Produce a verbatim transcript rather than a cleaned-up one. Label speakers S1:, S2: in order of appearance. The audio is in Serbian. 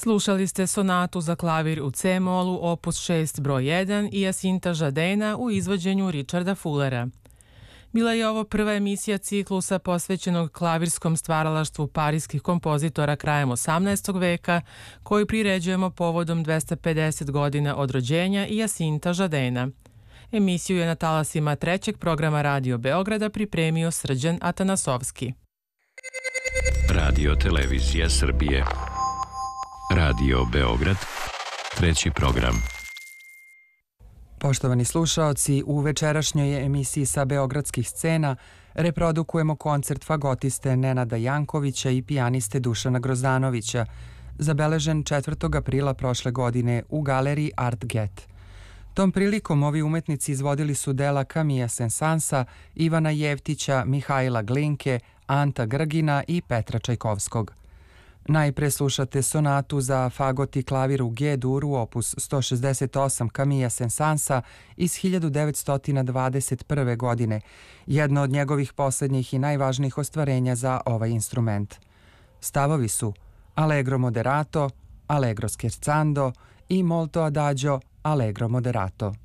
S1: Slušali ste sonatu za klavir u C-molu opus šest broj jedan i Jacinta Jardina u izvođenju Richarda Fullera. Bila je ovo prva emisija ciklusa posvećenog klavirskom stvaralaštvu parijskih kompozitora krajem osamnaestog veka, koju priređujemo povodom dvesta pedeset godina od rođenja i Jacinta Jardina. Emisiju je na talasima trećeg programa Radio Beograda pripremio Srđan Atanasovski.
S2: Radio Televizija Srbije. Radio Beograd, treći program.
S3: Poštovani slušaoci, u večerašnjoj emisiji sa beogradskih scena reprodukujemo koncert fagotiste Nenada Jankovića i pijaniste Dušana Grozdanovića, zabeležen četvrtog aprila prošle godine u galeriji Art Get. Tom prilikom ovi umetnici izvodili su dela Camilla Saint-Saënsa, Ivana Jevtića, Mihajla Glinke, Anta Grgina i Petra Čajkovskog. Najpre slušate sonatu za fagot i klavir u G-duru opus sto šezdeset osam Camilla Saint-Saënsa iz hiljadu devetsto dvadeset prve. godine, jedno od njegovih posljednjih i najvažnijih ostvarenja za ovaj instrument. Stavovi su Allegro moderato, Allegro scherzando i Molto adagio, Allegro moderato.